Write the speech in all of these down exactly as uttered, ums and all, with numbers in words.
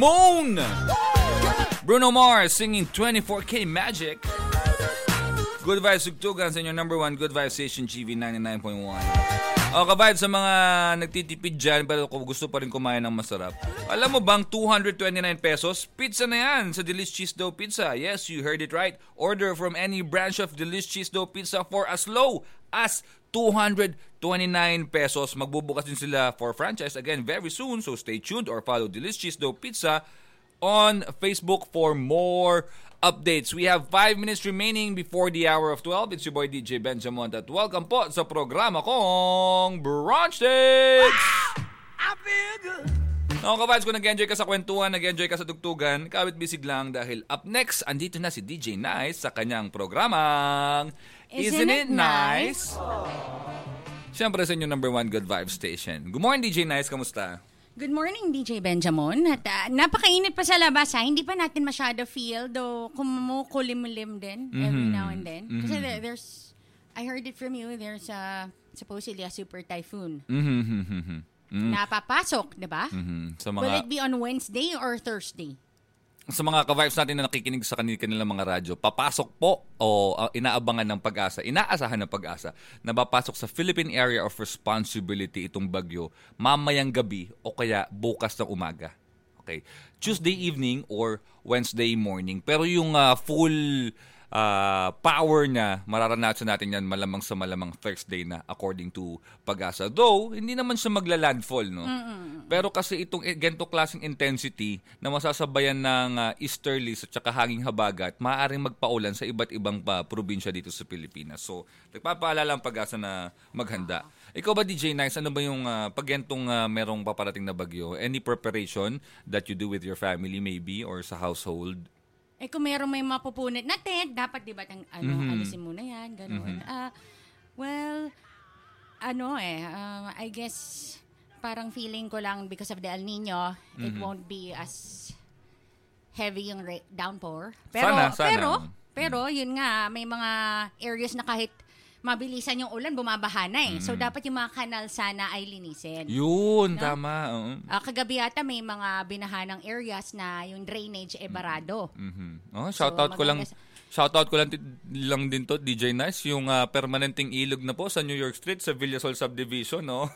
Moon! Bruno Mars singing twenty-four K Magic. Good Vibes Tugtugan sa inyong number one Good Vibes Station G V ninety-nine point one. O ka-vibes sa mga nagtitipid dyan pero kung gusto pa rin kumain ng masarap. Alam mo bang two hundred twenty-nine pesos? Pizza na yan sa Delish Cheese Dough Pizza. Yes, you heard it right. Order from any branch of Delish Cheese Dough Pizza for as low as two hundred twenty-nine pesos. Magbubukas din sila for franchise again very soon. So stay tuned or follow Delish Cheese Dough Pizza on Facebook for more updates. We have five minutes remaining before the hour of twelve. It's your boy D J Benjamin at welcome po sa programa kong Brunch Dates! I feel good. No, kabats, kung nag-enjoy ka sa kwentuhan, nag-enjoy ka sa tugtugan, kawit bisig lang dahil up next, andito na si D J Nice sa kanyang programang Isn't, Isn't It Nice? nice? Siyempre sa inyong number one Good Vibe Station. Good morning, D J Nice. Kamusta? Good morning, D J Benjamin. At uh, napakainit pa sa labas, ha? Hindi pa natin masyado feel, though kumukulim-lim din mm-hmm. every now and then. Mm-hmm. Kasi there, there's, I heard it from you, there's a, supposedly a super typhoon. Mm-hmm. Mm-hmm. Napapasok, di ba? Mm-hmm. So, mga... Will it be on Wednesday or Thursday? Sa mga ka-vibes natin na nakikinig sa kanilang mga radyo, papasok po o uh, inaabangan ng pag-asa, inaasahan ng pag-asa na papasok sa Philippine Area of Responsibility itong bagyo mamayang gabi o kaya bukas ng umaga. Okay. Tuesday evening or Wednesday morning. Pero yung uh, full uh, power niya, mararanasan natin yan malamang sa malamang Thursday na according to pag-asa. Though, hindi naman siya magla-landfall, no? Mm-mm. Pero kasi itong ganito klaseng intensity na masasabayan ng uh, easterlies at saka hanging habagat, maaaring magpaulan sa iba't ibang pa, probinsya dito sa Pilipinas. So, nagpapaalala ang pag-asa na maghanda. Ikaw ba, D J Nice, ano ba yung uh, pag gantong uh, merong paparating na bagyo? Any preparation that you do with your family maybe or sa household? Eh kung merong may mapupunit na tent, dapat di ba tang, ano, mm-hmm. alisin muna yan, gano'n. Mm-hmm. Uh, well, ano eh, uh, I guess... parang feeling ko lang because of the El Nino, mm-hmm. it won't be as heavy yung ra- downpour. Pero, sana, sana. pero, pero, yun nga, may mga areas na kahit mabilisan yung ulan, bumabaha na eh. Mm-hmm. So, dapat yung mga kanal sana ay linisin. Yun, no? Tama. Uh-huh. Uh, kagabi ata may mga binahanang areas na yung drainage e barado. Mm-hmm. Oh, shout out so, ko lang. Shoutout ko lang, t- lang din to, D J Nice, yung uh, permanenteng ilog na po sa New York Street, sa Villasol Subdivision, no?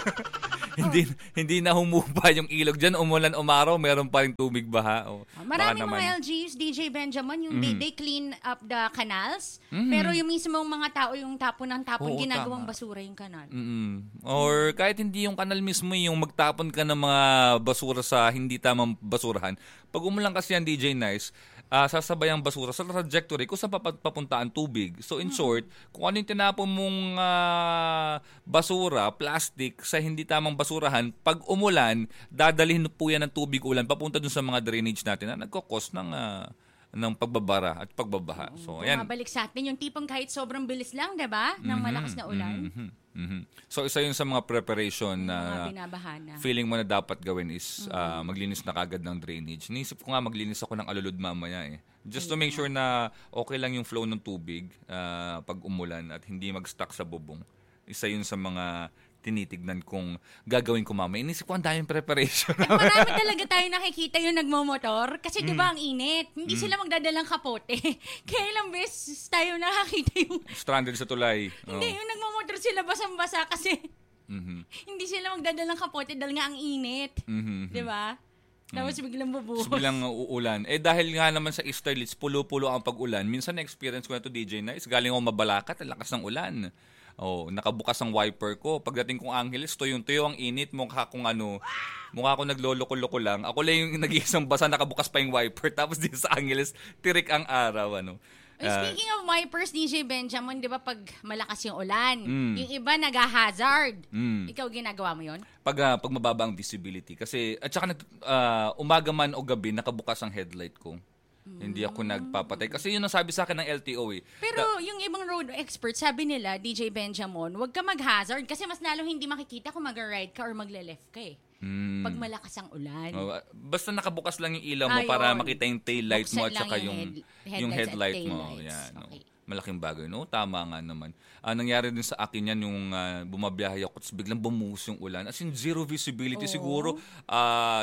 hindi hindi na humupa yung ilog dyan, umulan, umaraw, meron pa rin tubig baha. Oh, maraming mga L Gs, D J Benjamin, yung mm. they, they clean up the canals, mm. pero yung mismong mga tao, yung tapon ng tapon, Oo, ginagawang tama. basura yung kanal. Mm-hmm. Or kahit hindi yung kanal mismo, yung magtapon ka ng mga basura sa hindi tamang basurahan, pag umulan kasi yan, D J Nice, Uh, sasabay ang basura sa trajectory kung saan papunta ang tubig. So in short, kung ano yung tinapon mong uh, basura, plastic, sa hindi tamang basurahan, pag umulan, dadalhin po yan ng tubig ulan papunta dun sa mga drainage natin na nagkakos ng, uh, ng pagbabara at pagbabaha. So, ayan. Bumabalik sa atin yung tipong kahit sobrang bilis lang, diba? Ng malakas na ulan. Mm-hmm. Mm-hmm. So isa yun sa mga preparation na uh, feeling mo na dapat gawin is mm-hmm. uh, maglinis na kagad ng drainage. Niisip ko nga maglinis ako ng alulod mamaya eh. Just to make sure na okay lang yung flow ng tubig uh, pag umulan at hindi mag-stuck sa bubong. Isa yun sa mga tinitignan kong gagawin ko mamaya. Inisip ko ang daming preparation. At marami talaga tayo nakikita yung nagmomotor. Kasi mm. di ba ang init? Hindi mm. sila magdadalang kapote. Kaya ilang beses tayo nakakita yung... stranded sa tulay. Hindi, oh. yung nagmomotor sila basang-basa kasi mm-hmm. hindi sila magdadalang kapote dahil nga ang init. Mm-hmm. Di ba? Tapos mm. biglang bubuhos. Biglang uulan. Eh dahil nga naman sa easterlies, pulo-pulo ang pag-ulan. Minsan na-experience ko na to D J Nice. Galing ako Mabalacat, ang lakas ng ulan. Oh, nakabukas ang wiper ko. Pagdating kong Angeles, tuyong-tuyo ang init. Mukha kong ano, mukha akong nagloloko-loko lang. Ako lang yung nag-iisang basa, nakabukas pa yung wiper. Tapos dito sa Angeles, tirik ang araw. Ano. Uh, Speaking of wipers, D J Benjamin, di ba pag malakas yung ulan, mm. yung iba nag-hazard. Mm. Ikaw ginagawa mo yon? Pag, uh, pag mababa ang visibility. Kasi, at saka uh, umaga man o gabi, nakabukas ang headlight ko. Hindi ako nagpapatay. Kasi yun ang sabi sa akin ng L T O eh. Pero da- yung ibang road experts, sabi nila, D J Benjamin, huwag ka mag-hazard kasi mas lalong hindi makikita kung mag-ride ka or magle-left ka eh. Mm. Pag malakas ang ulan. Oh, basta nakabukas lang yung ilaw mo Ayun. para makita yung tail light mo at saka yung, yung, head, yung headlight mo. Yan, okay. No? Malaking bagay, no? Tama nga naman. Uh, nangyari din sa akin yan yung uh, bumabiyahe ako tapos biglang bumuhos yung ulan. As in, zero visibility. Oh. Siguro, uh,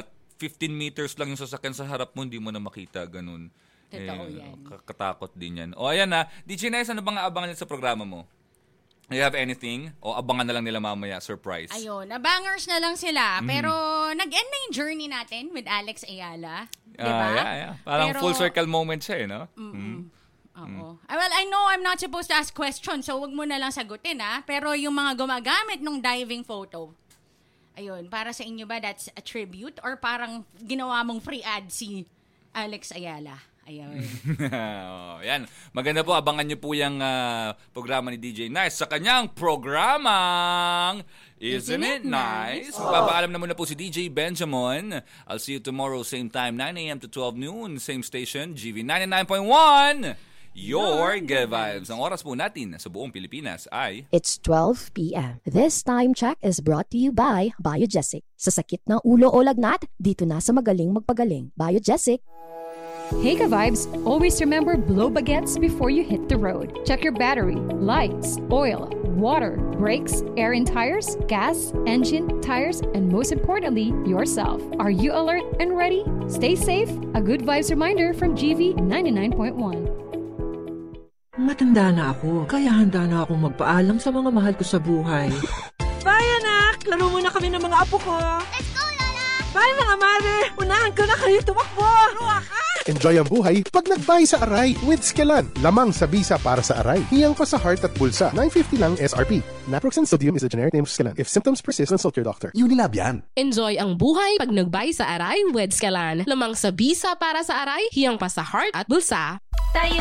fifteen meters lang yung sasakyan sa harap mo, hindi mo na makita, ganun. Totoo eh, yan. Kakatakot din yan. O ayan na, D J Nice, ano bang aabangan nila sa programa mo? Do you have anything? O abangan na lang nila mamaya, surprise? Ayun, abangers na lang sila. Mm. Pero nag-end na yung journey natin with Alex Ayala. Diba? Uh, yeah, yeah. Parang pero, full circle moment siya, eh, no? Mm. Oo. Mm. Well, I know I'm not supposed to ask questions, so wag mo na lang sagutin, ha? Pero yung mga gumagamit ng diving photo, ayun, para sa inyo ba that's a tribute or parang ginawa mong free ad si Alex Ayala? Ayun. Oh, yan. Maganda po, abangan niyo po yung uh, programa ni D J Nice sa kanyang programang Isn't, Isn't It Nice? Oh. Magpapaalam na muna po si D J Benjamin. I'll see you tomorrow, same time, nine a.m. to twelve noon, same station, G V ninety-nine point one. Your Good Vibes. Ang oras po natin sa buong Pilipinas ay... It's twelve p.m. This time check is brought to you by Biogesic. Sa sakit ng ulo o lagnat, dito na sa magaling magpagaling. Biogesic. Hey Ka Vibes, always remember blow baguettes before you hit the road. Check your battery, lights, oil, water, brakes, air in tires, gas, engine, tires, and most importantly, yourself. Are you alert and ready? Stay safe. A Good Vibes reminder from G V ninety-nine point one. Matanda na ako, kaya handa na akong magpaalam sa mga mahal ko sa buhay. Bye, anak! Laro muna kami ng mga apo ko. Let's go, Lola! Bye, mga mare! Unahan ko na kayo tumakbo! Ruwaka! Enjoy ang buhay pag nagbay sa Aray with Skelan. Lamang sa bisa para sa Aray. Hiyang pa sa heart at bulsa. nine fifty lang S R P. Naproxen sodium is a generic name of Skelan. If symptoms persist, consult your doctor. Unilab yan. Enjoy ang buhay pag nagbay sa Aray with Skelan. Lamang sa bisa para sa Aray, hiyang pa sa heart at bulsa. Tayo